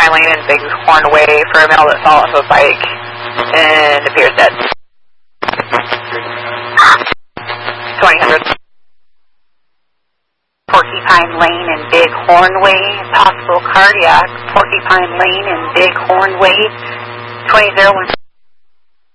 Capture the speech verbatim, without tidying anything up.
Porcupine Lane and Bighorn Way for a male that fell off a bike and appears dead. twenty hundred. Porcupine Lane and Bighorn Way, possible cardiac. Porcupine Lane and Bighorn Way, twenty oh one.